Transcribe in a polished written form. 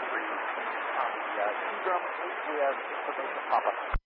free on the key drum with information pop-up.